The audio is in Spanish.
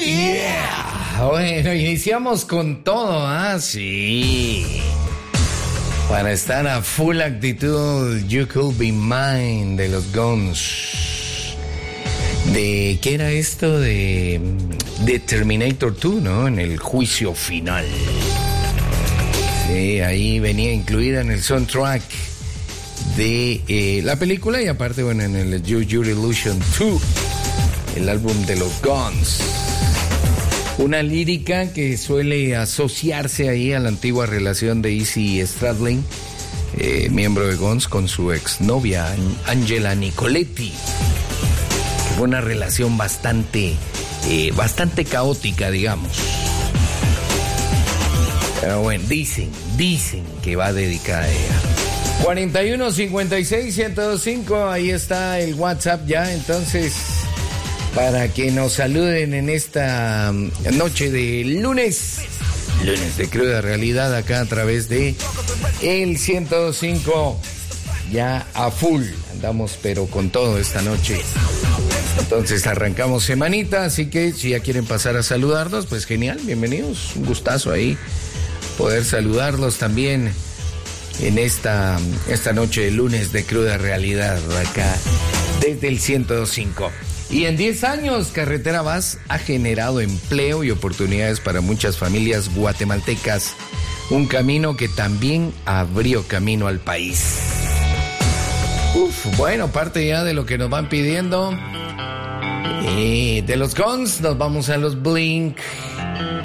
Yeah. Bueno, iniciamos con todo, sí. Para estar a full actitud, You Could Be Mine de los Guns. ¿Qué era esto? De Terminator 2, ¿no? En el juicio final. Sí, ahí venía incluida en el soundtrack de la película y aparte, bueno, en el Your Illusion 2, el álbum de los Guns. Una lírica que suele asociarse ahí a la antigua relación de Izzy Stradlin, miembro de Guns, con su exnovia Angela Nicoletti. Que fue una relación bastante caótica, digamos. Pero bueno, dicen que va dedicada a ella. 41 56 1025, ahí está el WhatsApp ya, entonces, para que nos saluden en esta noche de lunes de cruda realidad, acá a través de el 105, ya a full, andamos pero con todo esta noche. Entonces arrancamos semanita, así que si ya quieren pasar a saludarnos, pues genial, bienvenidos, un gustazo ahí poder saludarlos también en esta noche de lunes de cruda realidad, acá desde el 105. Y en 10 años, Carretera Vaz ha generado empleo y oportunidades para muchas familias guatemaltecas. Un camino que también abrió camino al país. Bueno, parte ya de lo que nos van pidiendo. De los Guns nos vamos a los Blink.